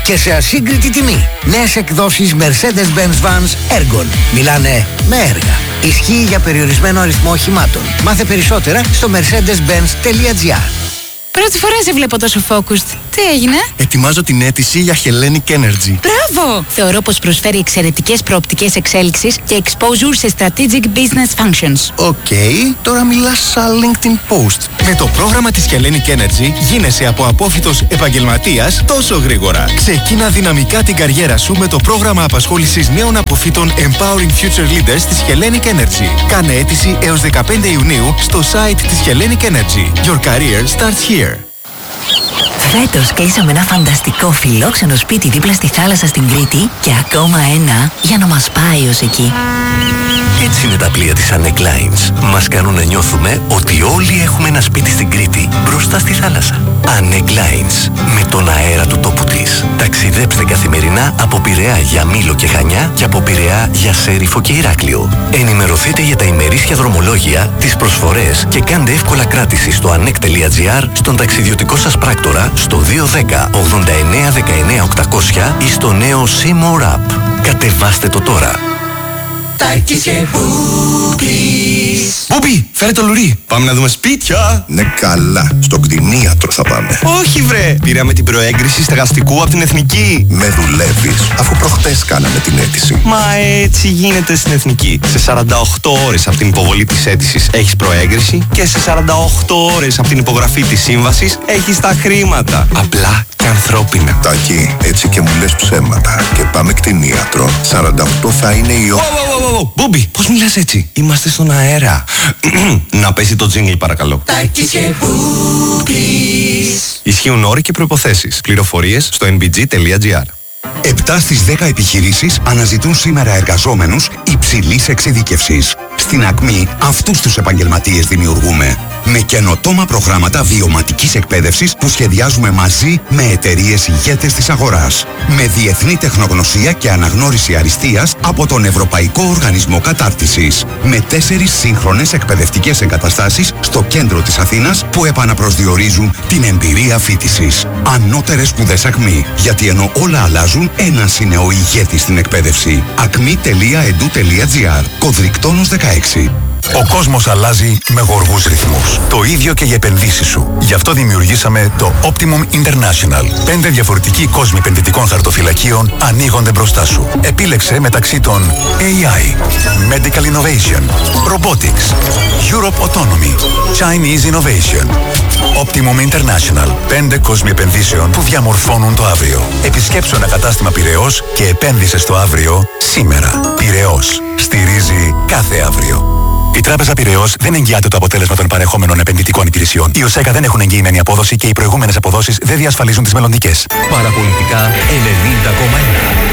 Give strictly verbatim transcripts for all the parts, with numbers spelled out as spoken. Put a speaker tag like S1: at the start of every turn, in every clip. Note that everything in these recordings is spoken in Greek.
S1: και σε ασύγκριτη τιμή. Νέες εκδόσεις Mercedes-Benz Vans Ergon. Μιλάνε με έργα. Ισχύει για περιορισμένο αριθμό οχημάτων. Μάθε περισσότερα στο mercedes benz τελεία gr.
S2: Πρώτη φορά σε βλέπω τόσο focused. Τι έγινε?
S3: Ετοιμάζω την αίτηση για Hellenic Energy.
S2: Μπράβο! Θεωρώ πως προσφέρει εξαιρετικές προοπτικές εξέλιξης και exposure σε strategic business functions.
S3: Οκ, okay, τώρα μιλάς σαν LinkedIn post. Με το πρόγραμμα της Hellenic Energy γίνεσαι από απόφοιτος επαγγελματίας τόσο γρήγορα. Ξεκίνα δυναμικά την καριέρα σου με το πρόγραμμα απασχόλησης νέων αποφύτων Empowering Future Leaders της Hellenic Energy. Κάνε αίτηση έως δεκαπέντε Ιουνίου στο site της Hellenic Energy. Your career starts here.
S4: Φέτος κλείσαμε ένα φανταστικό φιλόξενο σπίτι δίπλα στη θάλασσα στην Κρήτη και ακόμα ένα για να μας πάει ως εκεί.
S5: Έτσι είναι τα πλοία της Aneg Lines. Μας κάνουν να νιώθουμε ότι όλοι έχουμε ένα σπίτι στην Κρήτη μπροστά στη θάλασσα. Aneg Lines. Με τον αέρα του τόπου της. Ταξιδέψτε καθημερινά από Πειραιά για Μήλο και Χανιά και από Πειραιά για Σέριφο και Ηράκλειο. Ενημερωθείτε για τα ημερήσια δρομολόγια, τις προσφορές και κάντε εύκολα κράτηση στο aneg τελεία gr, στον ταξιδιωτικό σας πράκτορα, στο δύο ένα μηδέν ογδόντα εννέα δεκαεννέα οκτακόσια ή στο νέο Seymour App. Κατεβάστε το τώρα.
S6: Τάκης και Μπούμπης.
S3: Μπούμπη, φέρε το λουρί. Πάμε να δούμε σπίτια.
S7: Ναι καλά, στον κτηνίατρο θα πάμε.
S3: Όχι βρε, πήραμε την προέγκριση στεγαστικού από την Εθνική.
S7: Με δουλεύεις, αφού προχτές κάναμε την αίτηση.
S3: Μα έτσι γίνεται στην Εθνική. Σε σαράντα οκτώ ώρες από την υποβολή της αίτησης έχεις προέγκριση και σε σαράντα οκτώ ώρες από την υπογραφή της σύμβασης έχεις τα χρήματα. Απλά και ανθρώπινα.
S7: Τάκη, έτσι και μου λες ψέματα. Και πάμε κτηνίατρο. σαράντα οκτώ θα είναι η ώρα.
S3: Μπούμπι, πώς μιλάς έτσι? Είμαστε στον αέρα. Να πέσει το τζίνγκλ παρακαλώ.
S6: Τάκης και Μπούμπης.
S3: Ισχύουν όροι και προϋποθέσεις. Πληροφορίες στο εν μπι τζι τελεία τζι άρ.
S8: επτά στις δέκα επιχειρήσεις αναζητούν σήμερα εργαζόμενους υψηλής εξειδίκευσης. Στην Ακμή αυτούς τους επαγγελματίες δημιουργούμε. Με καινοτόμα προγράμματα βιωματικής εκπαίδευσης που σχεδιάζουμε μαζί με εταιρείες ηγέτες της αγοράς. Με διεθνή τεχνογνωσία και αναγνώριση αριστείας από τον Ευρωπαϊκό Οργανισμό Κατάρτισης. Με τέσσερις σύγχρονες εκπαιδευτικές εγκαταστάσεις στο κέντρο της Αθήνας που επαναπροσδιορίζουν την εμπειρία φοιτησης. Ανώτερες σπουδές Ακμή. Γιατί ενώ όλα αλλάζουν, ένας είναι ο ηγέτης στην εκπαίδευση. ακμή τελεία έντου τελεία τζι άρ. Κωδρικτόνος δεκαέξι.
S9: Ο κόσμος αλλάζει με γοργούς ρυθμούς. Το ίδιο και οι επενδύσεις σου. Γι' αυτό δημιουργήσαμε το Optimum International. Πέντε διαφορετικοί κόσμοι επενδυτικών χαρτοφυλακίων ανοίγονται μπροστά σου. Επίλεξε μεταξύ των έι άι, Medical Innovation, Robotics, Europe Autonomy, Chinese Innovation. Optimum International. Πέντε κόσμοι επενδύσεων που διαμορφώνουν το αύριο. Επισκέψου ένα κατάστημα Πειραιώς και επένδυσε στο αύριο σήμερα. Πειραιώς. Στηρίζει κάθε αύριο. Η Τράπεζα Πειραιώς δεν εγγυάται το αποτέλεσμα των παρεχόμενων επενδυτικών υπηρεσιών. Οι ΟΣΕΚΑ δεν έχουν εγγυημένη απόδοση και οι προηγούμενες αποδόσεις δεν διασφαλίζουν τις μελλοντικές.
S5: Παραπολιτικά ενενήντα κόμμα ένα.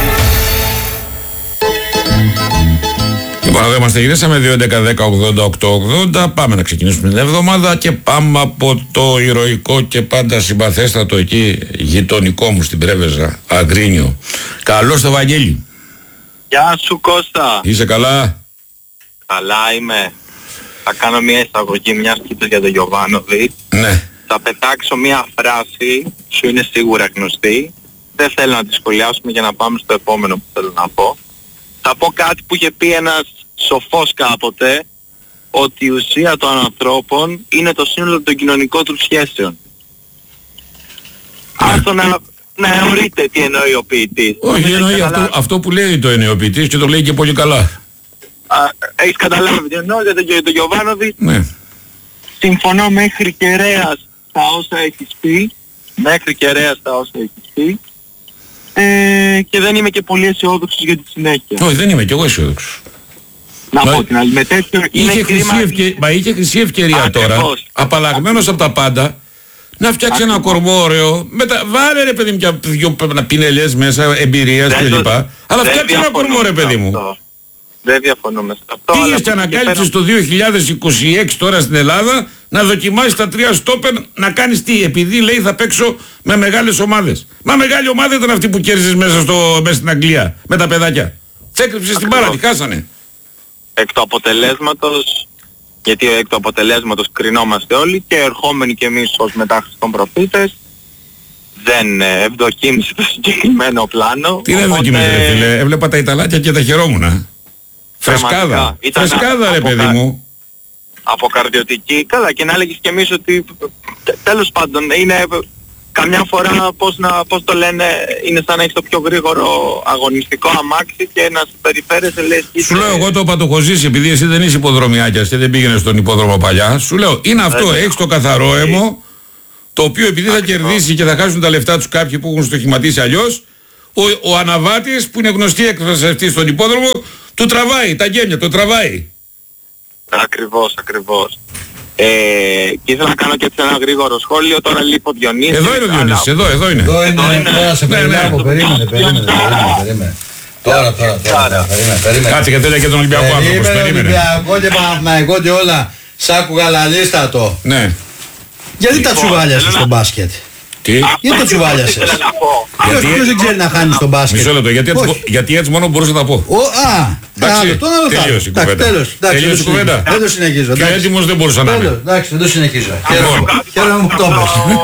S10: Λοιπόν, εδώ είμαστε, γυρίσαμε δύο έντεκα δέκα ογδόντα οκτώ ογδόντα. Πάμε να ξεκινήσουμε την εβδομάδα και πάμε από το ηρωικό και πάντα συμπαθέστατο εκεί γειτονικό μου στην Πρέβεζα, Αγρίνιο. Καλώς το Βαγγέλη.
S11: Γεια σου Κώστα.
S10: Είσαι καλά?
S11: Καλά είμαι. Θα κάνω μια εισαγωγή μιας και για τον Γιωβάνοβιτ.
S10: Ναι.
S11: Θα πετάξω μια φράση, σου είναι σίγουρα γνωστή. Δεν θέλω να τη σχολιάσουμε για να πάμε στο επόμενο που θέλω να πω. Θα πω κάτι που είχε πει ένας σοφός κάποτε, ότι η ουσία των ανθρώπων είναι το σύνολο των κοινωνικών του σχέσεων. Ναι. Αυτό να, να εωρείτε τι εννοεί ο ποιητής.
S10: Όχι, εννοεί αυτό, αυτό που λέει το εννοεί ο ποιητής και το λέει και πολύ καλά.
S11: Α, έχεις καταλάβει τι εννοώ για τον το Γιωβάνοβιτ?
S10: Ναι.
S11: Συμφωνώ μέχρι κεραίας στα όσα έχεις πει, μέχρι κεραίας στα όσα έχεις πει, ε, και δεν είμαι και πολύ αισιόδοξος για τη συνέχεια.
S10: Όχι, δεν είμαι και εγώ αισιόδοξος.
S11: Να Μα... πω την άλλη, με τέτοιο είναι
S10: είχε
S11: κρίμα...
S10: χρυσή ευκαι... Μα είχε χρυσή ευκαιρία Α, τώρα, ακριβώς. απαλλαγμένος από τα πάντα, να φτιάξει ένα κορμό ωραίο, μετα... βάλε ρε παιδί μου και δυο πινελιές μέσα, εμπειρίας κλπ. Το... Αλλά φτιάξει ένα κορμό ρε παιδί μου. Αυτό.
S11: Δεν διαφωνούμε σε αυτό.
S10: Τι είσαι ανακάλυψες το δύο χιλιάδες είκοσι έξι τώρα στην Ελλάδα να δοκιμάσεις τα τρία στόπερ, να κάνεις τι? Επειδή λέει θα παίξω με μεγάλες ομάδες. Μα μεγάλη ομάδα ήταν αυτή που κέρδισες μέσα, στο, μέσα στην Αγγλία με τα παιδάκια. Τσέκρυψες στην μπάρα, τι χάσανε.
S11: Εκ του αποτελέσματος, γιατί εκ του αποτελέσματος κρινόμαστε όλοι και ερχόμενοι κι εμείς ως μετάχρηστοι των προφήτες, δεν ευδοκίμησε το συγκεκριμένο πλάνο.
S10: Τι δεν ευδοκίμησε ρε φίλε, έβλεπα τα Ιταλάκια και τα χαιρόμουνα. Φρεσκάδα, φρεσκάδα ρε παιδί μου.
S11: Αποκαρδιωτική, καλά, και να έλεγες και εμείς ότι τέλος πάντων είναι καμιά φορά, πώς, να, πώς το λένε, είναι σαν να έχεις το πιο γρήγορο αγωνιστικό αμάξι και να συμπεριφέρεσαι λες...
S10: Σου λέω, εγώ το είπα, το έχω ζήσει, επειδή εσύ δεν είσαι υποδρομιάκιας και δεν πήγαινες στον υπόδρομο παλιά. Σου λέω, είναι αυτό, έχεις το καθαρό αίμο, το οποίο επειδή θα κερδίσει και θα χάσουν τα λεφτά τους κάποιοι που έχουν στοχηματίσει αλλιώς, ο, ο αναβάτης που είναι γνωστή έκφραση αυτή στον υπόδρομο, του τραβάει, τα γέμια, το τραβάει.
S11: Ακριβώς, ακριβώς. Ε, και ήθελα να κάνω και έτσι ένα γρήγορο σχόλιο, τώρα λείπω Διονύση.
S10: Εδώ είναι ο Διονύσης, εδώ, εδώ είναι.
S12: Εδώ είναι, τώρα σε περιλάβω, περίμενε, περίμενε, περίμενε. Τώρα, τώρα, τώρα, περίμενε, περίμενε.
S10: Κάτσε και θέλει και τον Ολυμπιακό άνθρωπος, περίμενε.
S12: Ολυμπιακό και Παναθηναϊκό και όλα, σ' άκουγα λαλίστατο.
S10: Ναι.
S12: Γιατί τα τσουβάλιασες στο μπάσκετ?
S10: Τι?
S12: Γιατί το τσουβάλιασες? Ποιος δεν ξέρει να χάνει στο μπάσκετ?
S10: Μισό λεπτό, γιατί έτσι μόνο μπορούσα να τα πω.
S12: Α,
S10: τελείωσε η κουβέντα. Τελείωσε η κουβέντα.
S12: Δεν το συνεχίζω.
S10: Και έτοιμος δεν μπορούσα να είμαι.
S12: Εντάξει, δεν το συνεχίζω. Χαίρομαι που το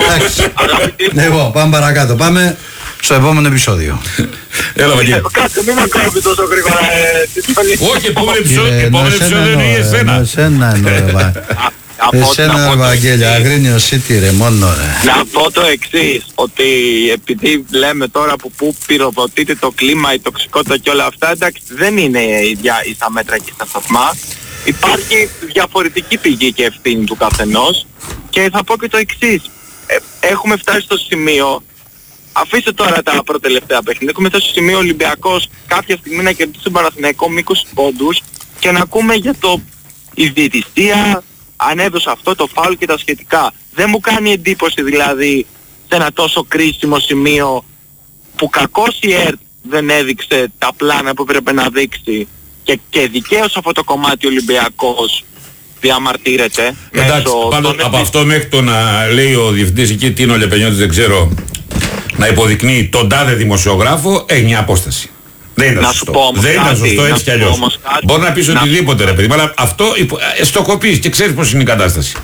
S12: πες. Λοιπόν, πάμε παρακάτω. Πάμε στο επόμενο επεισόδιο.
S10: Έλα, Βαγγέλη.
S11: Κάτσε, μην με κόβει τόσο γρήγορα.
S10: Όχι, επόμενο επεισόδιο είναι για εσένα.
S12: Εσένα εννοώ. Εσένα ρε Βαγγέλη, Αγρίνιο City ρε, μόνο ρε.
S11: Να πω το εξής, ότι επειδή λέμε τώρα που, που πυροδοτείται το κλίμα, η τοξικότητα και όλα αυτά, εντάξει, δεν είναι ίδια στα μέτρα και στα σταθμά. Υπάρχει διαφορετική πηγή και ευθύνη του καθενός και θα πω και το εξής. Ε, έχουμε φτάσει στο σημείο, αφήστε τώρα τα προτελευταία παιχνίδια, έχουμε φτάσει στο σημείο ο Ολυμπιακός κάποια στιγμή να κερδίσει τον Παναθηναϊκό με είκοσι πόντους και να ακούμε για το η διαιτησία, αν έδωσε αυτό το φάουλ και τα σχετικά. Δεν μου κάνει εντύπωση δηλαδή σε ένα τόσο κρίσιμο σημείο που κακώς η ΕΡΤ δεν έδειξε τα πλάνα που έπρεπε να δείξει και, και δικαίως αυτό το κομμάτι ο Ολυμπιακός διαμαρτύρεται.
S10: Εντάξει, πάντως από αυτό μέχρι το να λέει ο διευθυντής εκεί τι είναι ο Λεπενιώτης δεν ξέρω, να υποδεικνύει τον τάδε δημοσιογράφο, έχει μια απόσταση. Δεν ήταν σωστό. Δεν ήταν σωστό έτσι κι αλλιώς. Μπορεί να πεις οτιδήποτε ρε παιδί, αλλά αυτό στοχοποιείς και ξέρεις πώς είναι η κατάσταση.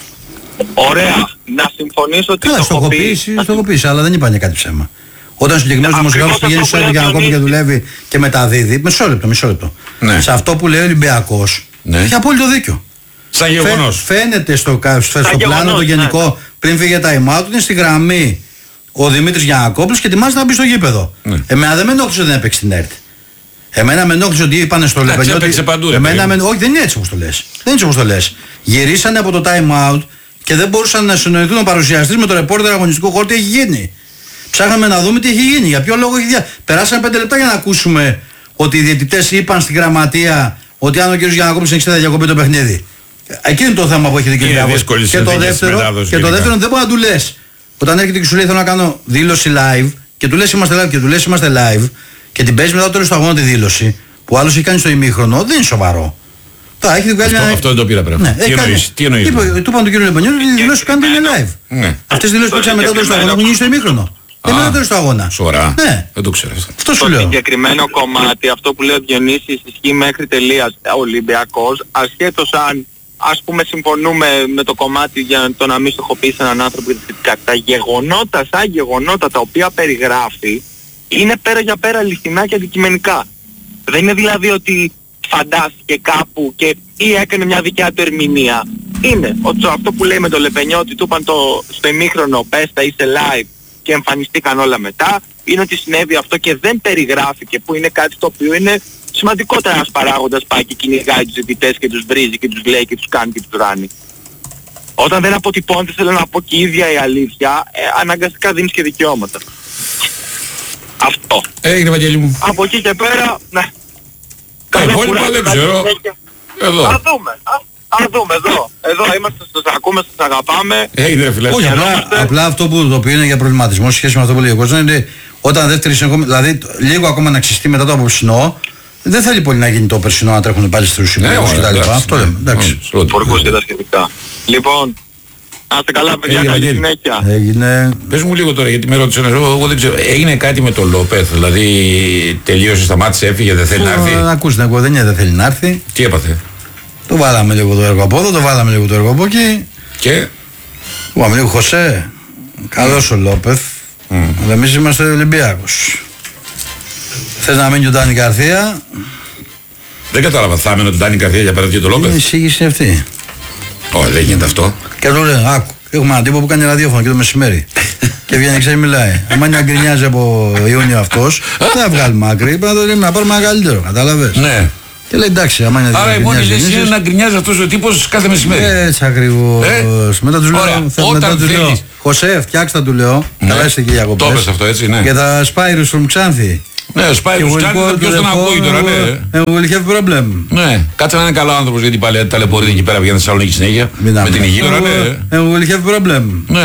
S11: Ωραία. Να συμφωνήσω ότι
S12: στοχοποιείς, στοχοποιείς, αλλά δεν είπανε κάτι ψέμα. Όταν ο συγκεκριμένος δημοσιογράφος πηγαίνει στο έργο και ανακόπτει και δουλεύει και μεταδίδει, μισό λεπτό, μισό λεπτό. Ναι. Σε αυτό που λέει ο Ολυμπιακός, ναι, έχει απόλυτο δίκιο.
S10: Σαν γεγονός.
S12: Φαίνεται στο, στο πλάνο το γενικό, ναι, πριν φύγει τα ημά του, είναι στη γραμμή ο Δημήτρης Γιαννακόπουλος και ετοιμάζεται να μπει στο γήπεδο. Ναι. Εμένα δεν με ενόχλησε ότι δεν έπαιξε την ΕΡΤ. Εμένα με ενόχλησε ότι είπανε στο Λεπενιώτη. Εμένα με... Όχι, δεν είναι έτσι όπως το λες. Δεν είναι έτσι όπως το λες. Γυρίσανε από το time out και δεν μπορούσαν να συνοηθούν ο παρουσιαστής με το ρεπόρτερ αγωνιστικού χώρου τι έχει γίνει. Ψάχναμε να δούμε τι έχει γίνει, για ποιο λόγο έχει γίνει. Περάσαμε πέντε λεπτά για να ακούσουμε ότι οι διαιτητές είπαν στην γραμματεία ότι αν ο κ. Γιαννακόπουλος έχει θα διακοπεί το παιχνίδι. Εκεί είναι το θέμα που έχει δει ο κ. Και το δεύτερο, και το δεύτερο δεν μπορεί να του λες. Όταν έρχεται και σου λέει θέλω να κάνω δήλωση live και του λες είμαστε live και του λες είμαστε live και την παίζει μετά το τέλος του αγώνα τη δήλωση που άλλος έχει κάνει στο ημίχρονο, δεν είναι σοβαρό. Θα έχει βγάλει
S10: αυτό, ένα... αυτό δεν το πήρα πρέπει. Ναι, τι εννοείς, τι εννοείς.
S12: Του είπαν τον κύριο Λεπενιώτη ότι η δηλώση που κάνετε είναι live. Ναι. Αυτές οι δηλώσεις που έξαμε μετά το τέλος του αγώνα έχουν γίνει στο ημίχρονο. Δεν είναι το τέλος του αγώνα.
S10: Σοβαρά. Ναι. Δεν το ξέρω αυτό.
S12: Αυτό σου λέω.
S11: Το συγκεκριμένο κομμάτι, αυτό που λέει ο Διονύσης, ισχύει μέχρι τελείας Ολυμπιακός, ασχέτως αν ας πούμε συμφωνούμε με το κομμάτι για το να μην στοχοποιήσει έναν άνθρωπο για τα γεγονότα σαν γεγονότα τα οποία περιγράφει είναι πέρα για πέρα αληθινά και αντικειμενικά. Δεν είναι δηλαδή ότι φαντάστηκε κάπου και ή έκανε μια δικιά του ερμηνεία. Είναι ότι αυτό που λέει με το Λεπενιώτη του είπαν το, στο ημίχρονο πέστα είσαι live και εμφανιστήκαν όλα μετά, είναι ότι συνέβη αυτό και δεν περιγράφηκε που είναι κάτι το οποίο είναι σημαντικότερα ένας παράγοντας πάει και κυνηγάει τους διαιτητές και τους βρίζει και τους λέει και τους κάνει και τους ράνει. Όταν δεν αποτυπώνεται, θέλω να πω και η ίδια η αλήθεια, ε, αναγκαστικά δίνεις και δικαιώματα. Αυτό.
S10: Έγινε Βαγγέλη μου.
S11: Από εκεί και πέρα, ναι.
S10: Τα υπόλοιπα δεν ξέρω. Εδώ.
S11: Θα δούμε. Ας δούμε εδώ. Εδώ είμαστε, σας ακούμε, σας αγαπάμε.
S10: Έγινε ρε φίλε.
S12: Όχι, απλά, απλά αυτό που το οποίο είναι για προβληματισμό σε σχέση με αυτό που λέει ο κόσμος είναι όταν δεύτερη συνεχόμενη, δηλαδή λίγο ακόμα να ξυστεί μετά το απόψινό, δεν θέλει πολύ να γίνει το περσινό να τρέχουν πάλι στους υπουργούς κτλ. Αυτό λέμε. Εντάξει.
S11: Υπουργούς και τα σχετικά. Λοιπόν, να είστε καλά παιδιά, καλή συνέχεια.
S12: Έγινε.
S10: Πες μου λίγο τώρα γιατί με ρώτησε εγώ δεν ξέρω. Έγινε κάτι με τον Λόπεθ, δηλαδή τελείωσε, σταμάτησε, έφυγε, δεν θέλει να έρθει.
S12: Να ακούσει την εκπομπή, δεν θέλει να έρθει.
S10: Τι έπαθε?
S12: Το βάλαμε λίγο το έργο από εδώ, το βάλαμε λίγο το έργο από εκεί.
S10: Και?
S12: Είπαμε λίγο Χωσέ, καλός ο Λόπεθ, Mm. Αλλά εμείς είμαστε Ολυμπιακός. Θες να μείνει ο Ντάνι Καρθία?
S10: Δεν κατάλαβα, θα έμενε τον Ντάνι Καρθία για πέρα το Λόπεθ.
S12: Είναι η εισήγηση αυτή.
S10: Όχι, δεν γίνεται αυτό.
S12: Και του λέει, άκου, έχουμε έναν τύπο που κάνει ραδιόφωνο και το μεσημέρι. Και βγαίνει και μιλάει. Αν είναι να γκρινιάζει από Ιούνιο αυτός, δεν θα βγάλουμε άκρη. Πρέπει να πάρουμε ένα καλύτερο. Κατάλαβες.
S10: Ναι.
S12: Και λέει εντάξει, άμα είναι.
S10: Άρα η μόνη λύση είναι να γκρινιάζει αυτός ο τύπος κάθε μεσημέρι.
S12: Έτσι ακριβώς. Ε? Μετά τους λέω. Μετά τους λέω. Χωσέ, φτιάξτε του λέω. Καλά είστε και διακοπές.
S10: Το πες αυτό έτσι, ναι.
S12: Και θα σπάει ρουστρομ Ξάνθη.
S10: Ναι, σπάει ρουστρομ Ξάνθη, ποιος τον ακούει τώρα, ναι.
S12: Ε, will have problem.
S10: Ναι, κάτσε να είναι καλό άνθρωπος γιατί πάλι ταλαιπωρείται εκεί πέρα πηγαίνει στη Θεσσαλονίκη συνέχεια. Με την υγεία, ναι.
S12: Ε, will have problem.